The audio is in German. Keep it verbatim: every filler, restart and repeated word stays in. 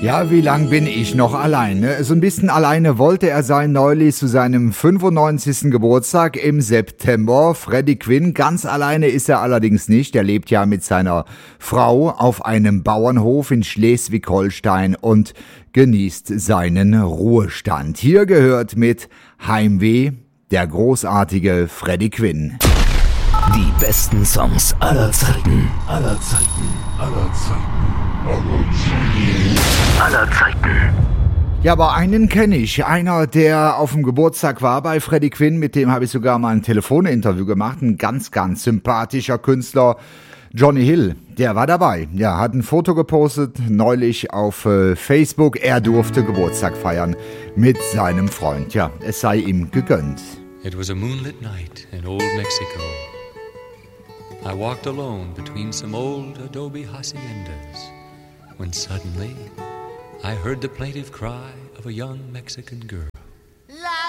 Ja, wie lang bin ich noch alleine? So ein bisschen alleine wollte er sein neulich zu seinem fünfundneunzigsten Geburtstag im September. Freddie Quinn, ganz alleine ist er allerdings nicht. Er lebt ja mit seiner Frau auf einem Bauernhof in Schleswig-Holstein und genießt seinen Ruhestand. Hier gehört mit Heimweh der großartige Freddie Quinn. Die besten Songs aller Zeiten. Aller Zeiten. Aller Zeiten. Aller Zeiten. Ja, aber einen kenne ich. Einer, der auf dem Geburtstag war bei Freddie Quinn, mit dem habe ich sogar mal ein Telefoninterview gemacht. Ein ganz, ganz sympathischer Künstler, Johnny Hill, der war dabei. Ja, hat ein Foto gepostet, neulich auf äh, Facebook. Er durfte Geburtstag feiern mit seinem Freund. Ja, es sei ihm gegönnt. It was a moonlit night in old Mexico. I walked alone between some old adobe haciendas when suddenly I heard the plaintive cry of a young Mexican girl.